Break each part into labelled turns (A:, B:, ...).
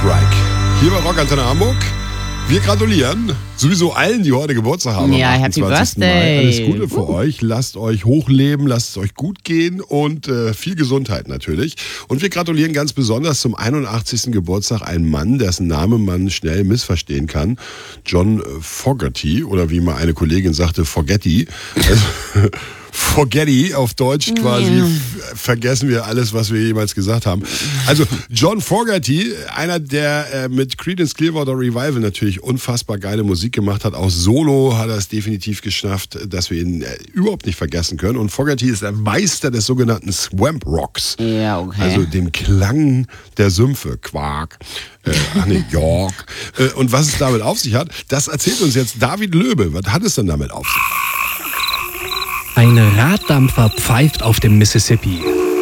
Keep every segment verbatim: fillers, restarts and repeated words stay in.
A: Strike. Hier bei Rock Antenne Hamburg. Wir gratulieren sowieso allen, die heute Geburtstag haben.
B: Ja,
A: am
B: Happy
A: achtundzwanzigsten
B: Birthday.
A: Mai. Alles Gute für euch. Lasst euch hochleben, lasst es euch gut gehen und äh, viel Gesundheit natürlich. Und wir gratulieren ganz besonders zum einundachtzigsten Geburtstag einen Mann, dessen Name man schnell missverstehen kann. John Fogerty, oder wie mal eine Kollegin sagte, Forgetti. Also, Forgetti auf Deutsch quasi,
B: Ja.
A: vergessen wir alles, was wir jemals gesagt haben. Also John Fogerty, einer, der äh, mit Creedence Clearwater Revival natürlich unfassbar geile Musik gemacht hat. Auch solo hat er es definitiv geschafft, dass wir ihn äh, überhaupt nicht vergessen können. Und Fogerty ist der Meister des sogenannten Swamp Rocks.
B: Ja, okay.
A: Also dem Klang der Sümpfe. Quark. Äh, ach ne, York. Äh, und was es damit auf sich hat, das erzählt uns jetzt David Löbe. Was hat es denn damit auf sich?
C: Ein Raddampfer pfeift auf dem Mississippi.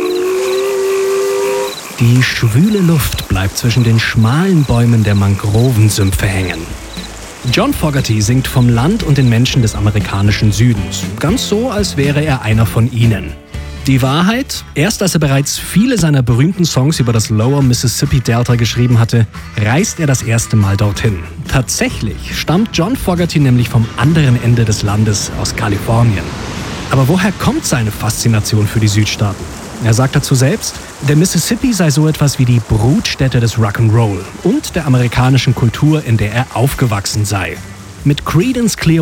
C: Die schwüle Luft bleibt zwischen den schmalen Bäumen der Mangrovensümpfe hängen. John Fogerty singt vom Land und den Menschen des amerikanischen Südens. Ganz so, als wäre er einer von ihnen. Die Wahrheit? Erst als er bereits viele seiner berühmten Songs über das Lower Mississippi Delta geschrieben hatte, reist er das erste Mal dorthin. Tatsächlich stammt John Fogerty nämlich vom anderen Ende des Landes aus Kalifornien. Aber woher kommt seine Faszination für die Südstaaten? Er sagt dazu selbst, der Mississippi sei so etwas wie die Brutstätte des Rock'n'Roll und der amerikanischen Kultur, in der er aufgewachsen sei. Mit Creedence Clearwater